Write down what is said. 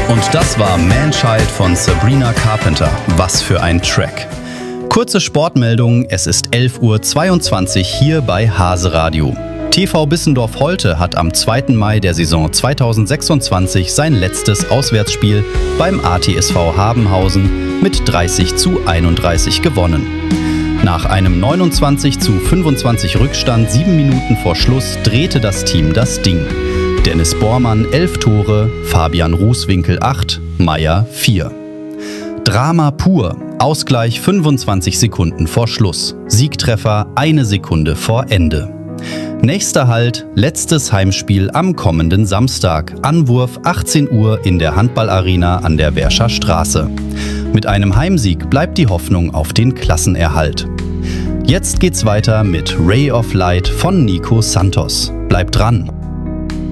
Und das war Man-Child von Sabrina Carpenter. Was für ein Track. Kurze Sportmeldung, es ist 11:22 Uhr hier bei Hase Radio. TV Bissendorf-Holte hat am 2. Mai der Saison 2026 sein letztes Auswärtsspiel beim ATSV Habenhausen mit 30:31 gewonnen. Nach einem 29:25 Rückstand 7 Minuten vor Schluss drehte das Team das Ding. Dennis Bormann 11 Tore, Fabian Rußwinkel 8, Meier 4. Drama pur, Ausgleich 25 Sekunden vor Schluss, Siegtreffer 1 Sekunde vor Ende. Nächster Halt, letztes Heimspiel am kommenden Samstag, Anwurf 18 Uhr in der Handballarena an der Währscher Straße. Mit einem Heimsieg bleibt die Hoffnung auf den Klassenerhalt. Jetzt geht's weiter mit Ray of Light von Nico Santos. Bleibt dran!